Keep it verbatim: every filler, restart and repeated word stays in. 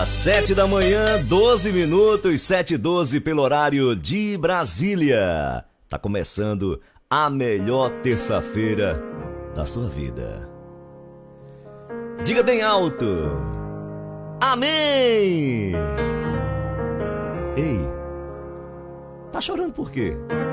Sete da manhã, doze minutos, sete e doze pelo horário de Brasília. Tá começando a melhor terça-feira da sua vida. Diga bem alto: amém! Ei, tá chorando por quê?